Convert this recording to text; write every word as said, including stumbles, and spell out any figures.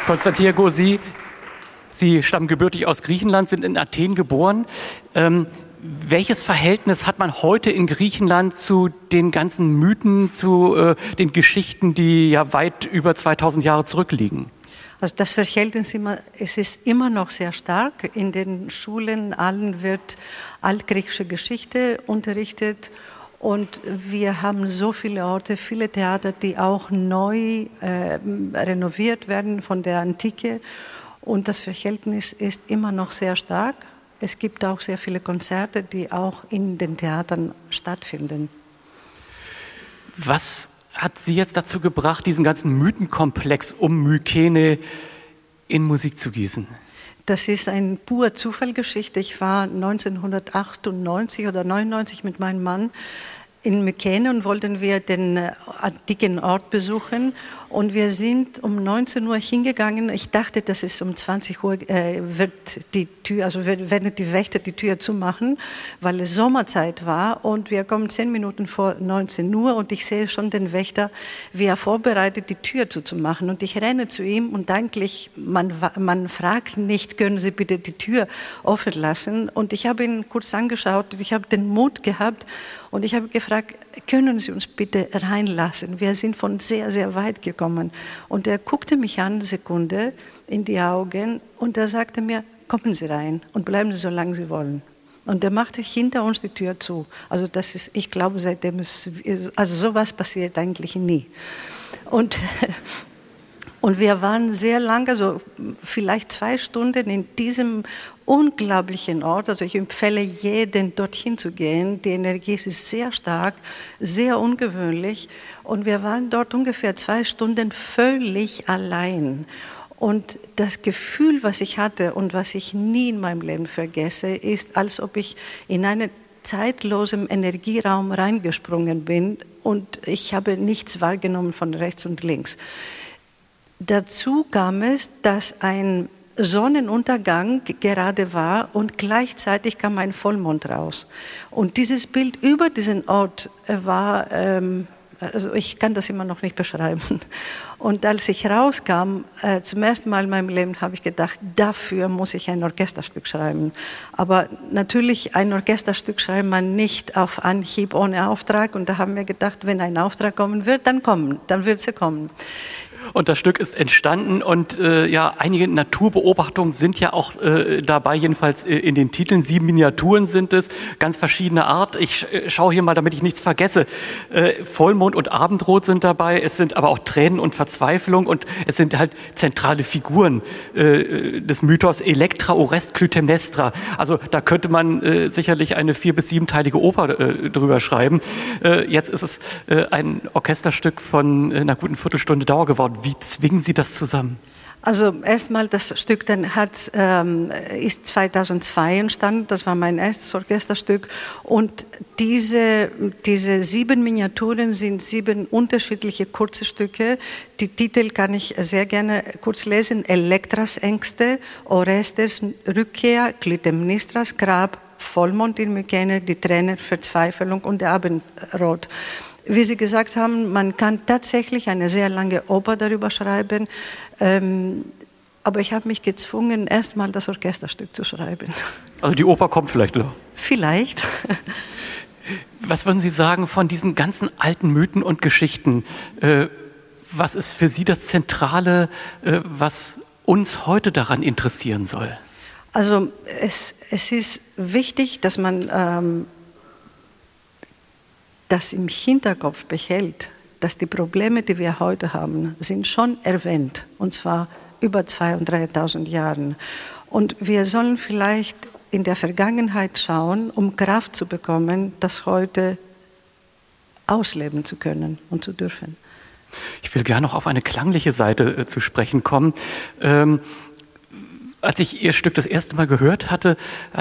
Konstantiago, Sie, Sie stammen gebürtig aus Griechenland, sind in Athen geboren. Ähm, welches Verhältnis hat man heute in Griechenland zu den ganzen Mythen, zu äh, den Geschichten, die ja weit über zweitausend Jahre zurückliegen? Also das Verhältnis immer, es ist immer noch sehr stark. In den Schulen allen wird altgriechische Geschichte unterrichtet. Und wir haben so viele Orte, viele Theater, die auch neu äh, renoviert werden von der Antike. Und das Verhältnis ist immer noch sehr stark. Es gibt auch sehr viele Konzerte, die auch in den Theatern stattfinden. Was hat Sie jetzt dazu gebracht, diesen ganzen Mythenkomplex um Mykene in Musik zu gießen? Das ist eine pure Zufallgeschichte. Ich war neunzehnhundertachtundneunzig oder neunundneunzig mit meinem Mann in Mykene und wollten wir den äh, antiken Ort besuchen. Und wir sind um neunzehn Uhr hingegangen. Ich dachte, dass es um zwanzig Uhr äh, wird die Tür, also werden die Wächter die Tür zumachen, weil es Sommerzeit war. Und wir kommen zehn Minuten vor neunzehn Uhr und ich sehe schon den Wächter, wie er vorbereitet, die Tür zuzumachen. Und ich renne zu ihm und eigentlich, man, man fragt nicht, können Sie bitte die Tür offen lassen? Und ich habe ihn kurz angeschaut und ich habe den Mut gehabt und ich habe gefragt, können Sie uns bitte reinlassen? Wir sind von sehr, sehr weit gekommen. Und er guckte mich an, eine Sekunde, in die Augen und er sagte mir, kommen Sie rein und bleiben Sie so lange Sie wollen. Und er machte hinter uns die Tür zu. Also das ist, ich glaube, seitdem ist, also sowas passiert eigentlich nie. Und Und wir waren sehr lange, also vielleicht zwei Stunden in diesem unglaublichen Ort. Also ich empfehle jedem, dorthin zu gehen. Die Energie ist sehr stark, sehr ungewöhnlich. Und wir waren dort ungefähr zwei Stunden völlig allein. Und das Gefühl, was ich hatte und was ich nie in meinem Leben vergesse, ist, als ob ich in einen zeitlosen Energieraum reingesprungen bin und ich habe nichts wahrgenommen von rechts und links. Dazu kam es, dass ein Sonnenuntergang gerade war und gleichzeitig kam ein Vollmond raus. Und dieses Bild über diesen Ort war, ähm, also ich kann das immer noch nicht beschreiben. Und als ich rauskam, äh, zum ersten Mal in meinem Leben habe ich gedacht, dafür muss ich ein Orchesterstück schreiben. Aber natürlich ein Orchesterstück schreibt man nicht auf Anhieb ohne Auftrag. Und da haben wir gedacht, wenn ein Auftrag kommen wird, dann kommen, dann wird sie kommen. Und das Stück ist entstanden und äh, ja, einige Naturbeobachtungen sind ja auch äh, dabei, jedenfalls äh, in den Titeln. Sieben Miniaturen sind es, ganz verschiedene Art. Ich äh, schaue hier mal, damit ich nichts vergesse. Äh, Vollmond und Abendrot sind dabei, es sind aber auch Tränen und Verzweiflung und es sind halt zentrale Figuren äh, des Mythos Elektra, Orest, Clytemnestra. Also da könnte man äh, sicherlich eine vier- bis siebenteilige Oper äh, drüber schreiben. Äh, jetzt ist es äh, ein Orchesterstück von äh, einer guten Viertelstunde Dauer geworden. Wie zwingen Sie das zusammen? Also erstmal das Stück dann hat, ähm, ist zweitausendzwei entstanden, das war mein erstes Orchesterstück und diese, diese sieben Miniaturen sind sieben unterschiedliche kurze Stücke. Die Titel kann ich sehr gerne kurz lesen. Elektras Ängste, Orestes Rückkehr, Clytemnestras Grab, Vollmond in Mykene, die Tränen, Verzweiflung und der Abendrot. Wie Sie gesagt haben, man kann tatsächlich eine sehr lange Oper darüber schreiben, ähm, aber ich habe mich gezwungen, erstmal das Orchesterstück zu schreiben. Also die Oper kommt vielleicht noch? Vielleicht. Was würden Sie sagen von diesen ganzen alten Mythen und Geschichten? Äh, was ist für Sie das Zentrale, äh, was uns heute daran interessieren soll? Also es, es ist wichtig, dass man ähm, das im Hinterkopf behält, dass die Probleme, die wir heute haben, sind schon erwähnt, und zwar über zweitausend und dreitausend Jahren. Und wir sollen vielleicht in der Vergangenheit schauen, um Kraft zu bekommen, das heute ausleben zu können und zu dürfen. Ich will gerne noch auf eine klangliche Seite äh, zu sprechen kommen. Ähm, als ich Ihr Stück das erste Mal gehört hatte,